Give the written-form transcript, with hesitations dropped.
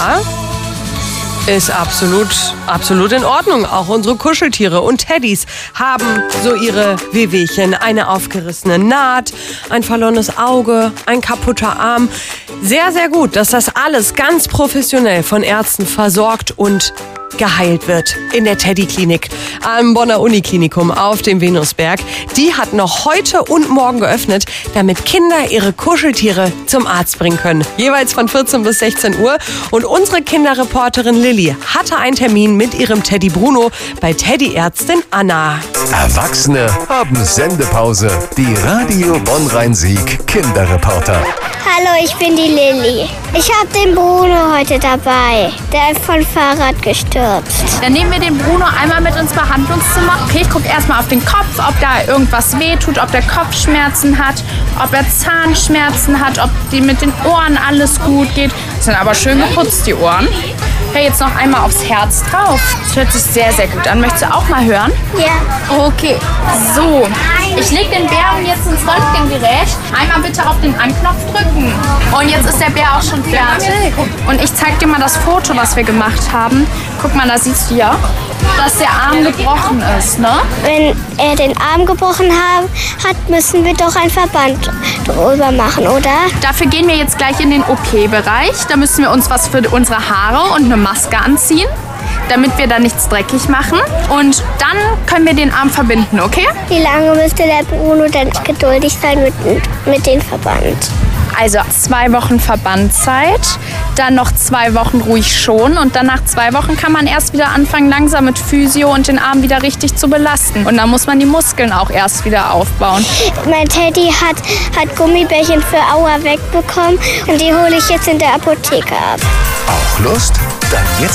Ja, ist absolut in Ordnung. Auch unsere Kuscheltiere und Teddys haben so ihre Wehwehchen. Eine aufgerissene Naht, ein verlorenes Auge, ein kaputter Arm. Sehr, sehr gut, dass das alles ganz professionell von Ärzten versorgt und geheilt wird in der Teddy-Klinik am Bonner Uniklinikum auf dem Venusberg. Die hat noch heute und morgen geöffnet, damit Kinder ihre Kuscheltiere zum Arzt bringen können. Jeweils von 14 bis 16 Uhr. Und unsere Kinderreporterin Lilly hatte einen Termin mit ihrem Teddy Bruno bei Teddy-Ärztin Anna. Erwachsene haben Sendepause. Die Radio Bonn-Rhein-Sieg Kinderreporter. Hallo, ich bin die Lilly. Ich habe den Bruno heute dabei. Der ist vom Fahrrad gestürzt. Dann nehmen wir den Bruno einmal mit ins Behandlungszimmer. Okay, ich gucke erstmal auf den Kopf, ob da irgendwas wehtut, ob der Kopfschmerzen hat, ob er Zahnschmerzen hat, ob die mit den Ohren alles gut geht. Das sind aber schön geputzt, die Ohren. Okay, jetzt noch einmal aufs Herz drauf. Das hört sich sehr, sehr gut an. Möchtest du auch mal hören? Ja. Okay, so. Ich lege den Bären jetzt ins Röntgengerät. Einmal bitte auf den Anknopf drücken. Und jetzt ist der Bär auch schon fertig. Und ich zeige dir mal das Foto, was wir gemacht haben. Guck mal, da siehst du ja, dass der Arm gebrochen ist, ne? Wenn er den Arm gebrochen hat, müssen wir doch einen Verband drüber machen, oder? Dafür gehen wir jetzt gleich in den OP-Bereich. Da müssen wir uns was für unsere Haare und eine Maske anziehen, damit wir da nichts dreckig machen. Und dann können wir den Arm verbinden, okay? Wie lange müsste der Bruno denn geduldig sein mit dem Verband? Also 2 Wochen Verbandzeit, dann noch 2 Wochen ruhig schonen und dann nach 2 Wochen kann man erst wieder anfangen, langsam mit Physio und den Arm wieder richtig zu belasten. Und dann muss man die Muskeln auch erst wieder aufbauen. Mein Teddy hat Gummibärchen für Aua wegbekommen und die hole ich jetzt in der Apotheke ab. Auch Lust? Dann jetzt